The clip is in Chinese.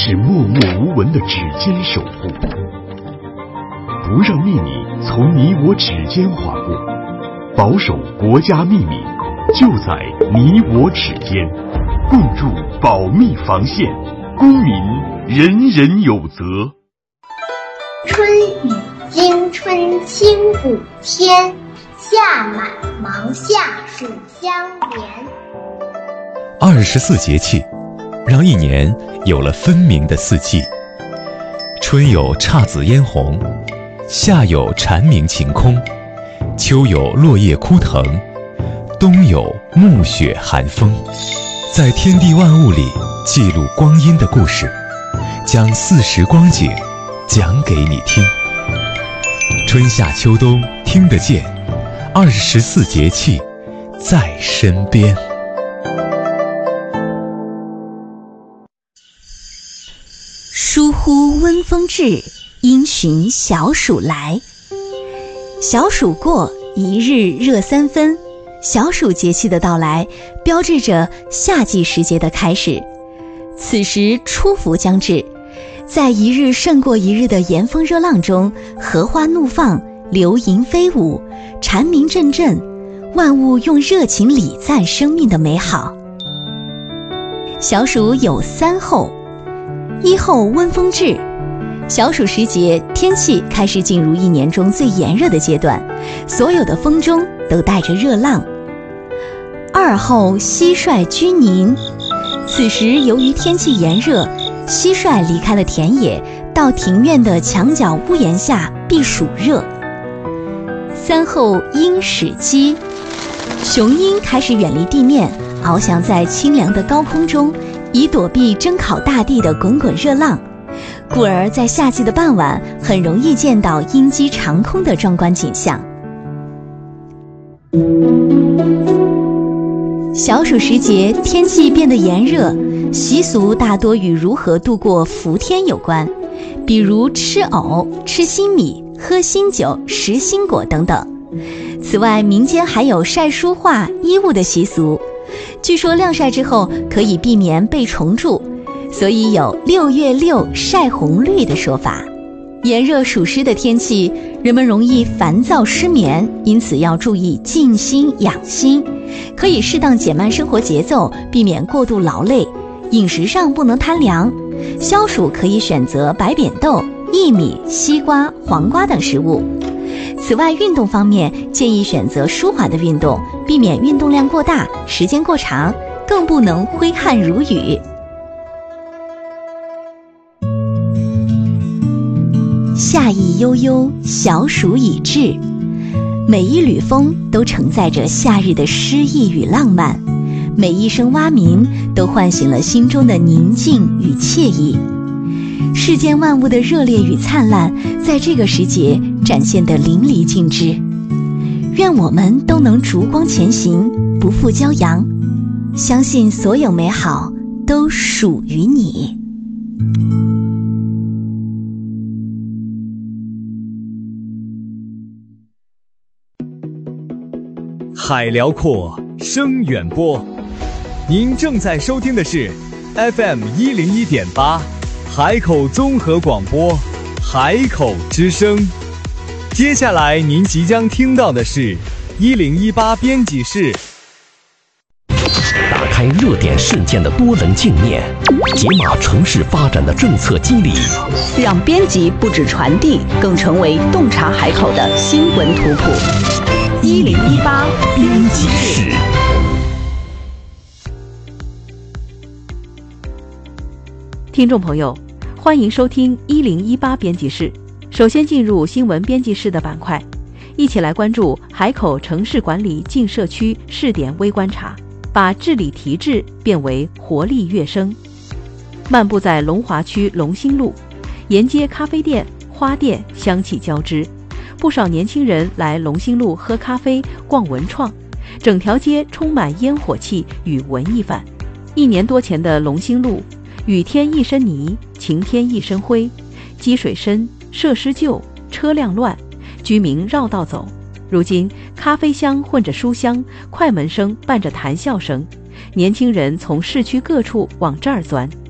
是默默无闻的指尖守护，不让秘密从你我指尖划过，保守国家秘密就在你我指尖，共筑保密防线，公民人人有责。 春雨惊春清谷天，夏满芒夏暑相连。 24节气，让一年有了分明的四季。春有姹紫嫣红，夏有蝉鸣晴空，秋有落叶枯藤，冬有暮雪寒风。在天地万物里记录光阴的故事，将40光景讲给你听。春夏秋冬听得见，24节气在身边。 疏忽温风至，因循小暑来。小暑过，一日热3分。小暑节气的到来，标志着夏季时节的开始。此时初伏将至，在一日胜过一日的炎风热浪中，荷花怒放，流萤飞舞，蝉鸣阵阵，万物用热情礼赞生命的美好。小暑有3候：一候温风至，小暑时节，天气开始进入一年中最炎热的阶段，所有的风中都带着热浪。2候蟋蟀居宁，此时由于天气炎热，蟋蟀离开了田野，到庭院的墙角屋檐下避暑热。3候鹰始鸡，雄鹰开始远离地面，翱翔在清凉的高空中，以躲避蒸烤大地的滚滚热浪，故而在夏季的傍晚很容易见到鹰击长空的壮观景象。小暑时节，天气变得炎热，习俗大多与如何度过伏天有关，比如吃藕、吃新米、喝新酒、食新果等等。此外，民间还有晒书画、衣物的习俗，据说晾晒之后可以避免被虫蛀，所以有6月6晒红绿的说法。炎热暑湿的天气，人们容易烦躁失眠，因此要注意静心养心，可以适当减慢生活节奏，避免过度劳累。饮食上不能贪凉，消暑可以选择白扁豆、薏米、西瓜、黄瓜等食物。此外，运动方面建议选择舒缓的运动，避免运动量过大、时间过长，更不能挥汗如雨。夏意悠悠，小暑已至，每一缕风都承载着夏日的诗意与浪漫，每一声蛙鸣都唤醒了心中的宁静与惬意。世间万物的热烈与灿烂，在这个时节展现得淋漓尽致。愿我们都能烛光前行，不负骄阳，相信所有美好都属于你。 海辽阔，声远播。您正在收听的是 FM101.8 海口综合广播，海口之声。接下来您即将听到的是1018编辑室。 打开热点事件的多棱镜面，解码城市发展的政策机理， 让编辑不止传递，更成为洞察海口的新闻图谱。1018编辑室。 听众朋友，欢迎收听1018编辑室。首先进入新闻编辑室的板块，一起来关注海口城市管理进社区试点微观察，把治理提质变为活力跃升。漫步在龙华区龙兴路，沿街咖啡店、花店香气交织，不少年轻人来龙兴路喝咖啡、逛文创，整条街充满烟火气与文艺范。1年多前的龙兴路，雨天一身泥，晴天一身灰，积水深，设施旧，车辆乱，居民绕道走。如今咖啡香混着书香，快门声伴着谈笑声，年轻人从市区各处往这儿钻。